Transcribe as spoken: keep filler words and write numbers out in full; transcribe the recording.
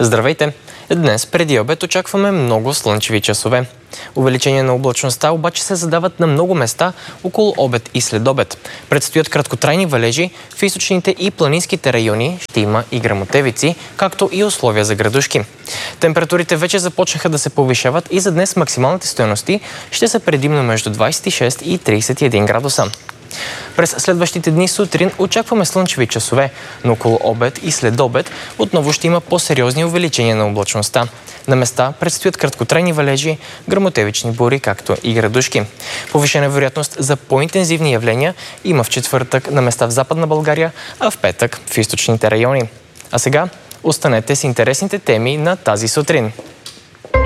Здравейте! Днес преди обед очакваме много слънчеви часове. Увеличение на облачността обаче се задават на много места около обед и следобед. Предстоят краткотрайни валежи, в източните и планинските райони ще има и гръмотевици, както и условия за градушки. Температурите вече започнаха да се повишават и за днес максималните стойности ще са предимно между двадесет и шест и тридесет и един градуса. През следващите дни сутрин очакваме слънчеви часове, но около обед и следобед отново ще има по-сериозни увеличения на облачността. На места предстоят краткотрайни валежи, гръмотевични бури, както и градушки. Повишена вероятност за по-интензивни явления има в четвъртък на места в Западна България, а в петък в източните райони. А сега останете с интересните теми на тази сутрин.